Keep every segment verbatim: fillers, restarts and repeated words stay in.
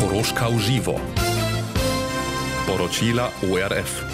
Koroška v živo. Poročila O R F.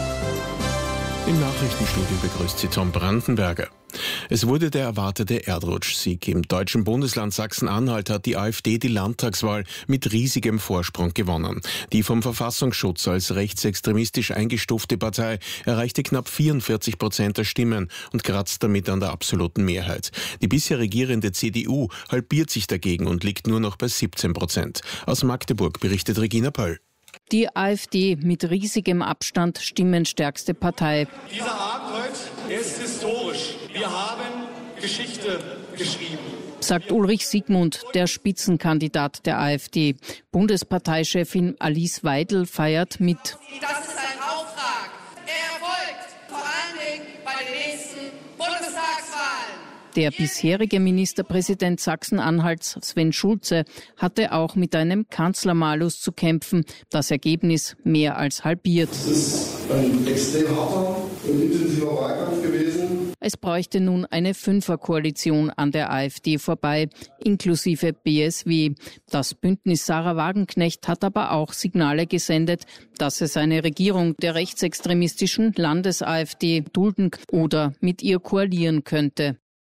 Im Nachrichtenstudio begrüßt Sie Tom Brandenberger. Es wurde der erwartete Erdrutschsieg. Im deutschen Bundesland Sachsen-Anhalt hat die AfD die Landtagswahl mit riesigem Vorsprung gewonnen. Die vom Verfassungsschutz als rechtsextremistisch eingestufte Partei erreichte knapp vierundvierzig Prozent der Stimmen und kratzt damit an der absoluten Mehrheit. Die bisher regierende C D U halbiert sich dagegen und liegt nur noch bei siebzehn Prozent. Aus Magdeburg berichtet Regina Pöll. Die AfD mit riesigem Abstand stimmenstärkste Partei. Dieser Abend heute ist historisch. Wir haben Geschichte geschrieben, Sagt Ulrich Siegmund, der Spitzenkandidat der AfD. Bundesparteichefin Alice Weidel feiert mit. Das ist ein Auftrag. Er erfolgt vor allen Dingen bei den nächsten Bundestagswahlen. Der bisherige Ministerpräsident Sachsen-Anhalts Sven Schulze hatte auch mit einem Kanzlermalus zu kämpfen. Das Ergebnis mehr als halbiert. Es ist ein extrem harter und intensiver Wahlkampf gewesen. Es bräuchte nun eine Fünferkoalition an der AfD vorbei, inklusive B S W. Das Bündnis Sarah Wagenknecht hat aber auch Signale gesendet, dass es eine Regierung der rechtsextremistischen Landes-AfD dulden oder mit ihr koalieren könnte.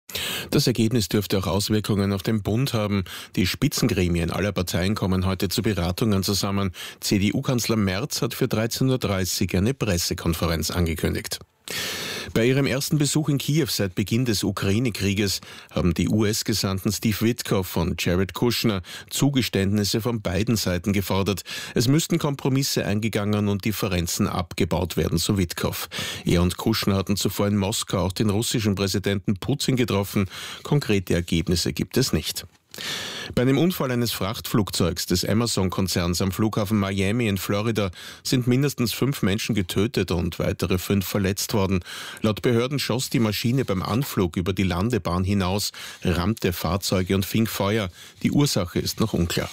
Das Ergebnis dürfte auch Auswirkungen auf den Bund haben. Die Spitzengremien aller Parteien kommen heute zu Beratungen zusammen. C D U-Kanzler Merz hat für dreizehn Uhr dreißig eine Pressekonferenz angekündigt. Bei ihrem ersten Besuch in Kiew seit Beginn des Ukraine-Krieges haben die U S-Gesandten Steve Witkoff und Jared Kushner Zugeständnisse von beiden Seiten gefordert. Es müssten Kompromisse eingegangen und Differenzen abgebaut werden, so Witkoff. Er und Kushner hatten zuvor in Moskau auch den russischen Präsidenten Putin getroffen. Konkrete Ergebnisse gibt es nicht. Bei einem Unfall eines Frachtflugzeugs des Amazon-Konzerns am Flughafen Miami in Florida sind mindestens fünf Menschen getötet und weitere fünf verletzt worden. Laut Behörden schoss die Maschine beim Anflug über die Landebahn hinaus, rammte Fahrzeuge und fing Feuer. Die Ursache ist noch unklar.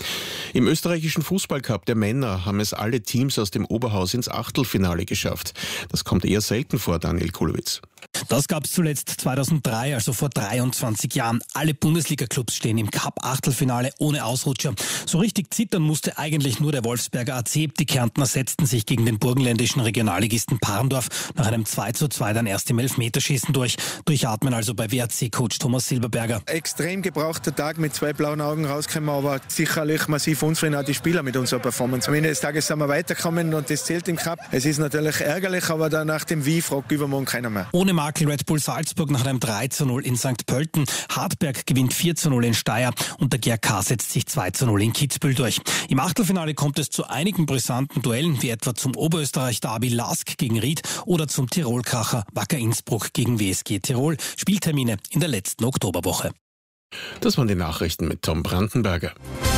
Im österreichischen Fußballcup der Männer haben es alle Teams aus dem Oberhaus ins Achtelfinale geschafft. Das kommt eher selten vor, Daniel Kulowitz. Das gab es zuletzt zweitausenddrei, also vor dreiundzwanzig Jahren. Alle Bundesliga-Clubs stehen im Cup-Achtelfinale ohne Ausrutscher. So richtig zittern musste eigentlich nur der Wolfsberger A C. Die Kärntner setzten sich gegen den burgenländischen Regionalligisten Parndorf nach einem zwei zu zwei dann erst im Elfmeterschießen durch. Durchatmen also bei W A C-Coach Thomas Silberberger. Extrem gebrauchter Tag, mit zwei blauen Augen rausgekommen, aber sicherlich massiv unzufrieden auch die Spieler mit unserer Performance. Am Ende des Tages sind wir weitergekommen und das zählt im Cup. Es ist natürlich ärgerlich, aber dann nach dem Wie fragt übermorgen keiner mehr. Ohne Makel Red Bull Salzburg nach einem drei zu null in Sankt Pölten. Hartberg gewinnt vier zu null in Steyr und der G R K setzt sich zwei zu null in Kitzbühel durch. Im Achtelfinale kommt es zu einigen brisanten Duellen, wie etwa zum Oberösterreich-Derby Lask gegen Ried oder zum Tirol-Kracher Wacker Innsbruck gegen W S G Tirol. Spieltermine in der letzten Oktoberwoche. Das waren die Nachrichten mit Tom Brandenberger.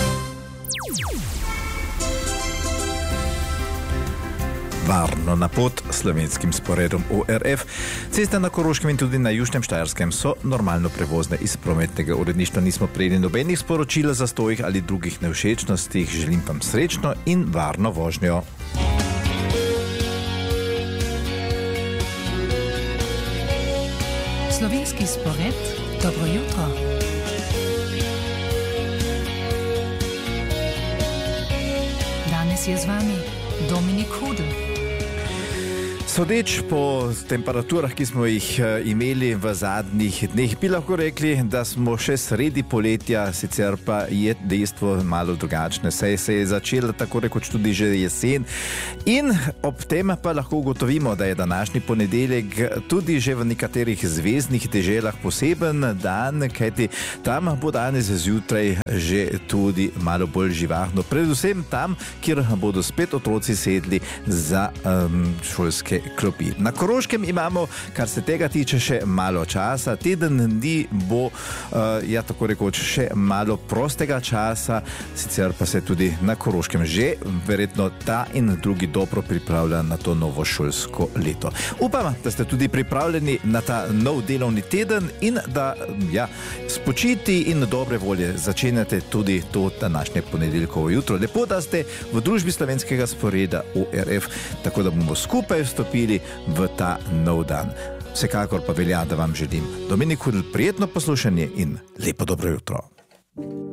Varno na pot slovenskim sporedom O R F. Ceste na Koroškem in tudi na Južnem Štajerskem so normalno prevozne. Iz prometnega uredništva nismo prejeli nobenih sporočil o zastojih ali drugih nevšečnostih. Želim vam srečno in varno vožnjo. Slovenski spored, dobro jutro. Danes je z vami Dominik Hudl. Sodeč po temperaturah, ki smo jih imeli v zadnjih dneh, bi lahko rekli, da smo še sredi poletja, sicer pa je dejstvo malo drugačne. Saj se je začela tako rekoč tudi že jesen in ob tem pa lahko ugotovimo, da je današnji ponedeljek tudi že v nekaterih zvezdnih deželah poseben dan, kajti tam bo danes zjutraj že tudi malo bolj živahno. Predvsem tam, kjer bodo spet otroci sedli za um, šolske klopi. Na Koroškem imamo, kar se tega tiče, še malo časa. Teden dni bo, uh, ja tako rekoč, še malo prostega časa, sicer pa se tudi na Koroškem že verjetno ta in drugi dobro pripravlja na to novo šolsko leto. Upam, da ste tudi pripravljeni na ta nov delovni teden in da ja, spočiti in dobre volje začenjate tudi to današnje ponedeljkovo jutro. Lepo, da ste v družbi slovenskega sporeda O R F, tako da bomo skupaj vstopili v ta nov dan. Vsekakor pa velja, da vam želim Dominik Hudl prijetno poslušanje in lepo dobro jutro.